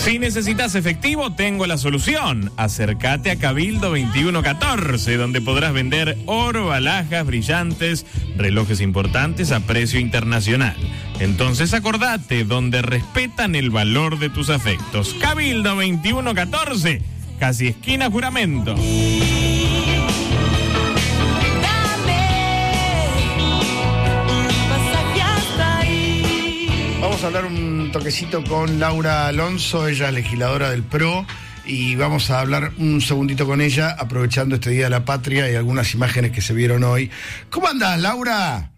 Si necesitas efectivo, tengo la solución. Acércate a Cabildo 2114, donde podrás vender oro, alhajas, brillantes, relojes importantes a precio internacional. Entonces acordate, donde respetan el valor de tus afectos. Cabildo 2114, casi esquina Juramento. Vamos a hablar un toquecito con Laura Alonso, ella es legisladora del PRO, y vamos a hablar un segundito con ella, aprovechando este Día de la Patria y algunas imágenes que se vieron hoy. ¿Cómo andás, Laura?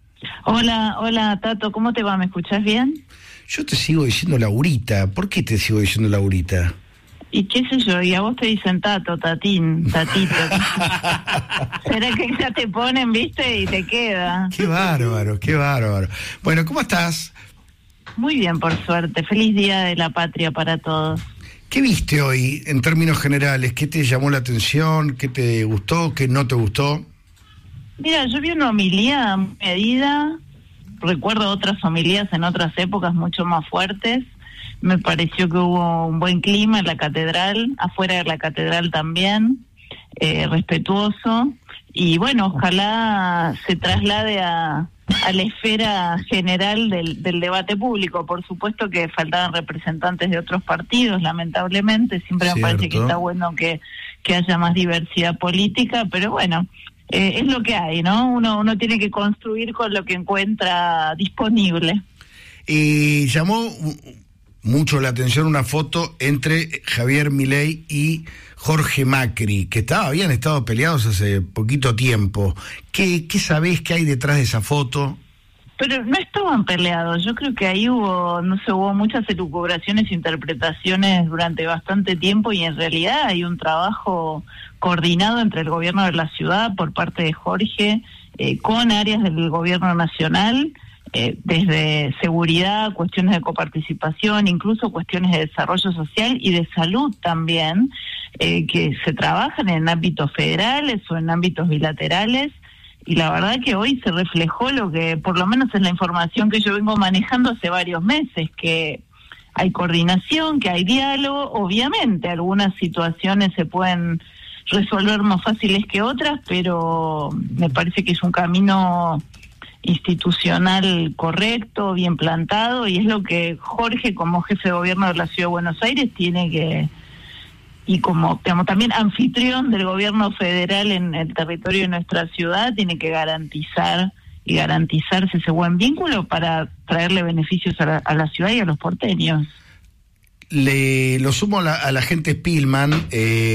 Hola, Tato, ¿cómo te va? ¿Me escuchás bien? Yo te sigo diciendo Laurita. ¿Por qué te sigo diciendo Laurita? Y qué sé yo, y a vos te dicen Tato, Tatito. ¿Será que ya te ponen, viste, y te queda? Qué bárbaro, qué bárbaro. Bueno, ¿cómo estás? Muy bien, por suerte. Feliz Día de la Patria para todos. ¿Qué viste hoy, en términos generales? ¿Qué te llamó la atención? ¿Qué te gustó? ¿Qué no te gustó? Mira, yo vi una homilía medida. Recuerdo otras homilías en otras épocas mucho más fuertes. Me pareció que hubo un buen clima en la catedral, afuera de la catedral también, respetuoso. Y bueno, ojalá se traslade a la esfera general del debate público. Por supuesto que faltaban representantes de otros partidos, lamentablemente. Siempre me parece que está bueno que haya más diversidad política, pero bueno, es lo que hay, ¿no? Uno tiene que construir con lo que encuentra disponible. Llamó mucho la atención una foto entre Javier Milei y Jorge Macri, que habían estado peleados hace poquito tiempo. ¿Qué sabés que hay detrás de esa foto? Pero no estaban peleados. Yo creo que ahí hubo muchas elucubraciones e interpretaciones durante bastante tiempo, y en realidad hay un trabajo coordinado entre el gobierno de la ciudad por parte de Jorge con áreas del gobierno nacional, desde seguridad, cuestiones de coparticipación, incluso cuestiones de desarrollo social y de salud también, que se trabajan en ámbitos federales o en ámbitos bilaterales. Y la verdad que hoy se reflejó lo que, por lo menos es la información que yo vengo manejando hace varios meses, que hay coordinación, que hay diálogo. Obviamente algunas situaciones se pueden resolver más fáciles que otras, pero me parece que es un camino institucional correcto, bien plantado, y es lo que Jorge, como jefe de gobierno de la Ciudad de Buenos Aires, tiene que, y como también anfitrión del gobierno federal en el territorio de nuestra ciudad, tiene que garantizarse ese buen vínculo para traerle beneficios a la ciudad y a los porteños. Lo sumo a la gente Spillman,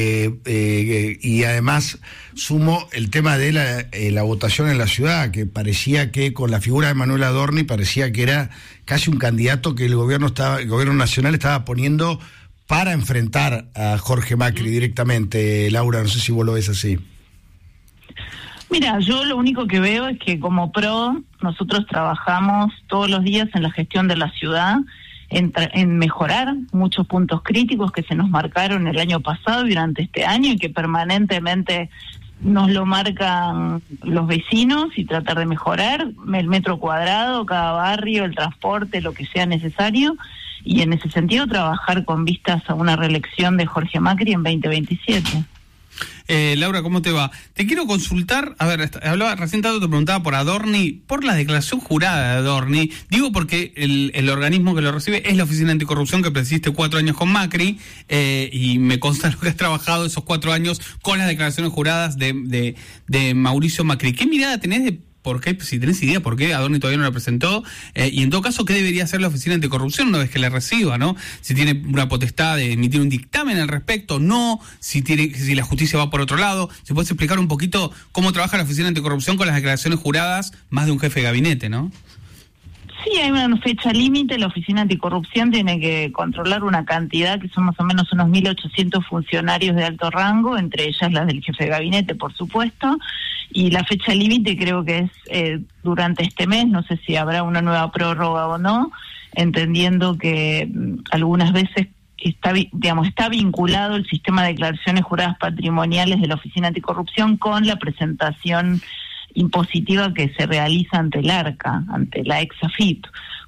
y además sumo el tema de la votación en la ciudad, que parecía que con la figura de Manuel Adorni parecía que era casi un candidato que el gobierno nacional estaba poniendo para enfrentar a Jorge Macri directamente. Laura, no sé si vos lo ves así. Mira, yo lo único que veo es que como PRO nosotros trabajamos todos los días en la gestión de la ciudad, en mejorar muchos puntos críticos que se nos marcaron el año pasado y durante este año, y que permanentemente nos lo marcan los vecinos, y tratar de mejorar el metro cuadrado, cada barrio, el transporte, lo que sea necesario, y en ese sentido trabajar con vistas a una reelección de Jorge Macri en 2027. Laura, ¿cómo te va? Te quiero consultar, a ver, recién Tato te preguntaba por Adorni, por la declaración jurada de Adorni. Digo porque el organismo que lo recibe es la Oficina Anticorrupción, que presidiste 4 años con Macri, y me consta lo que has trabajado esos 4 años con las declaraciones juradas de Mauricio Macri. ¿Qué mirada tenés de por qué, si tenés idea por qué Adorni todavía no la presentó, y en todo caso, qué debería hacer la Oficina Anticorrupción una vez que la reciba, ¿no? Si tiene una potestad de emitir un dictamen al respecto, no, si la justicia va por otro lado. ¿Se puede explicar un poquito cómo trabaja la Oficina Anticorrupción con las declaraciones juradas más de un jefe de gabinete, no? Sí, hay una fecha límite. La Oficina Anticorrupción tiene que controlar una cantidad que son más o menos unos 1.800 funcionarios de alto rango, entre ellas las del jefe de gabinete, por supuesto, y la fecha límite creo que es durante este mes. No sé si habrá una nueva prórroga o no, entendiendo que algunas veces está vinculado el sistema de declaraciones juradas patrimoniales de la Oficina Anticorrupción con la presentación impositiva que se realiza ante el ARCA, ante la ex AFIP,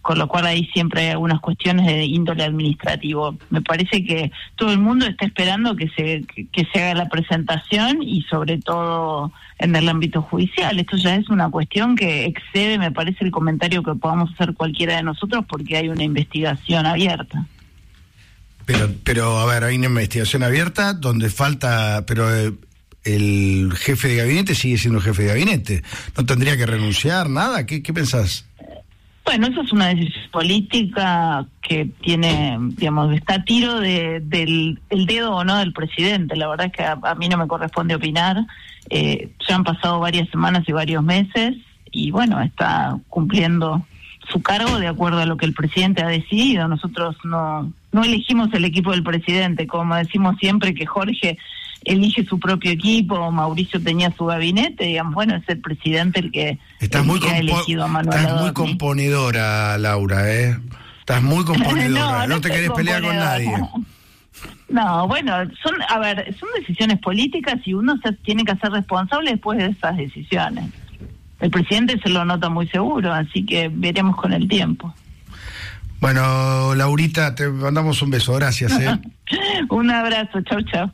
con lo cual ahí siempre hay algunas cuestiones de índole administrativo. Me parece que todo el mundo está esperando que se haga la presentación y sobre todo en el ámbito judicial. Esto ya es una cuestión que excede, me parece, el comentario que podamos hacer cualquiera de nosotros porque hay una investigación abierta. Pero a ver, hay una investigación abierta donde falta, pero el jefe de gabinete sigue siendo jefe de gabinete. ¿No tendría que renunciar, nada? ¿Qué pensás? Bueno, eso es una decisión política que tiene, digamos, está a tiro del dedo o no del presidente. La verdad es que a mí no me corresponde opinar. Ya han pasado varias semanas y varios meses y bueno, está cumpliendo su cargo de acuerdo a lo que el presidente ha decidido. Nosotros no elegimos el equipo del presidente, como decimos siempre que Jorge elige su propio equipo, Mauricio tenía su gabinete, digamos, bueno, es el presidente el que ha elegido a Manuel Adorni. Estás muy componedora, Laura, Estás muy componedora, no te querés pelear con nadie. No, bueno, son decisiones políticas y uno se tiene que hacer responsable después de esas decisiones. El presidente se lo nota muy seguro, así que veremos con el tiempo. Bueno, Laurita, te mandamos un beso, gracias. Un abrazo, chau.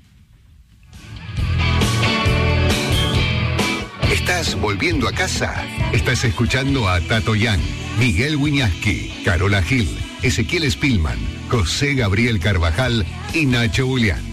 ¿Estás volviendo a casa? Estás escuchando a Tato Yang, Miguel Wiñaski, Carola Gil, Ezequiel Spillman, José Gabriel Carvajal y Nacho Julián.